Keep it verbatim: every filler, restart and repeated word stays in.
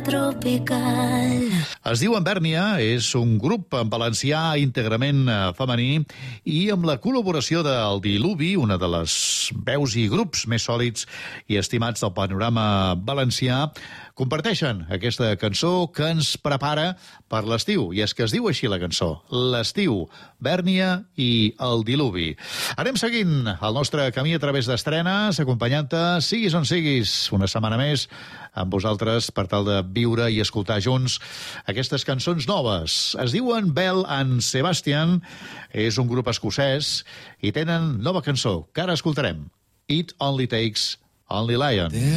tropical. Es diuen Bèrnia, és un grup en valencià íntegrament femení i amb la col·laboració del Diluvi, una de les veus i grups més sòlids i estimats del panorama valencià, comparteixen aquesta cançó que ens prepara per l'estiu. I és que es diu així la cançó, l'estiu, Bèrnia i el Diluvi. Anem seguint el nostre camí a través d'estrenes, acompanyant-te, siguis on siguis, una setmana més amb vosaltres per tal de viure i escoltar junts aquestes cançons noves. Es diuen Belle and Sebastian, és un grup escocès i tenen nova cançó que ara escoltarem, It Only Takes Only Lion.